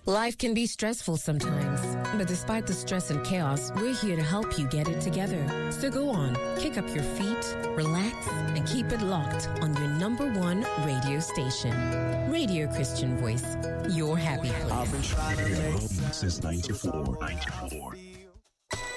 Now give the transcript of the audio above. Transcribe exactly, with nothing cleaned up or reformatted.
Life can be stressful sometimes, but despite the stress and chaos, we're here to help you get it together. So go on, kick up your feet, relax, and keep it locked on your number one radio station. Radio Christian Voice, your happy place. I've been trying to make since ninety-four. ninety-four.